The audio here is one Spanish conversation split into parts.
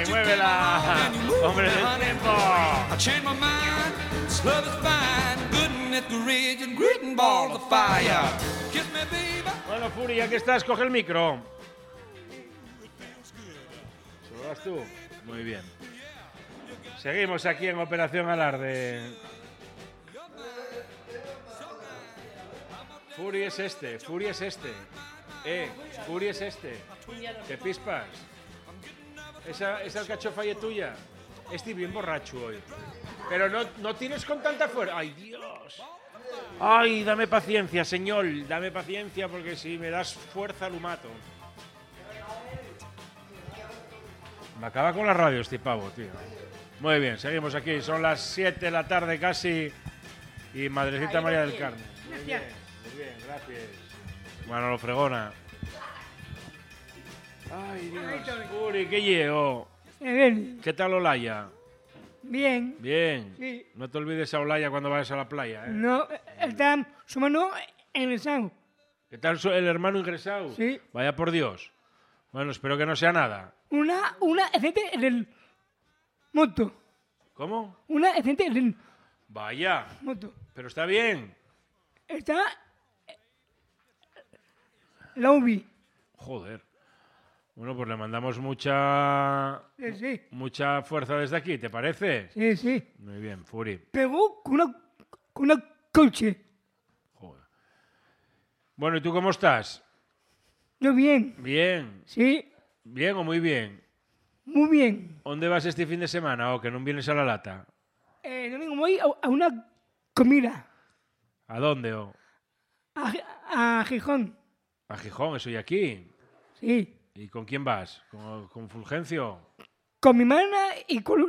muévela. Hombre del tiempo. Bueno, Furi, ya que estás, coge el micro. ¿Se lo das tú? Muy bien. Seguimos aquí en Operación Alarde. Furi es este, Furi es este. Furi es este. ¿Te pispas? ¿Esa alcachofa es tuya? Estoy bien borracho hoy. Pero no tires con tanta fuerza. ¡Ay, Dios! ¡Ay, dame paciencia, señor! Dame paciencia porque si me das fuerza lo mato. Me acaba con la radio este pavo, tío. Muy bien, seguimos aquí. Son las 7 de la tarde casi. Y Madrecita María del Carmen. Muy bien, gracias. Manolo Fregona. Ay, Dios. Uri, ¿qué llevo? ¿Qué tal Olaya? Bien. Bien. Sí. No te olvides a Olaya cuando vayas a la playa, ¿eh? No, está su mano en el sango. ¿Qué tal el hermano ingresado? Sí. Vaya por Dios. Bueno, espero que no sea nada. Una escente en el moto. ¿Cómo? Una escente en el Vaya. moto. Pero está bien. Está la UBI. Joder. Bueno, pues le mandamos mucha Sí. mucha fuerza desde aquí, ¿te parece? Sí, sí. Muy bien, Furi. Pegó con una coche. Joder. Bueno, ¿y tú cómo estás? Yo bien. Bien. Sí, ¿Bien o muy bien? muy bien. ¿Dónde vas este fin de semana o que no vienes a la lata? Domingo voy a una comida. ¿A dónde? A Gijón. A Gijón, eso y aquí. Sí. ¿Y con quién vas? ¿Con Fulgencio? Con mi hermana y con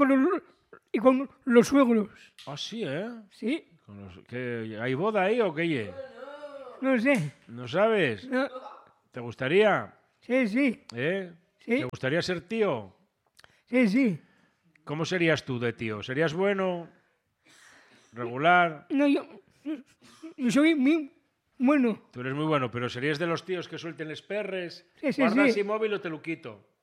los suegros. Ah, sí, ¿eh? Sí. ¿Hay boda ahí o qué? No sé. ¿No sabes? No. ¿Te gustaría? Sí, sí. ¿Eh? Sí. ¿Te gustaría ser tío? Sí, sí. ¿Cómo serías tú de tío? ¿Serías bueno? ¿Regular? No, yo soy muy bueno. Tú eres muy bueno, pero serías de los tíos que suelten les perres. Sí, sí, Guardas sí. y móvil o te lo quito.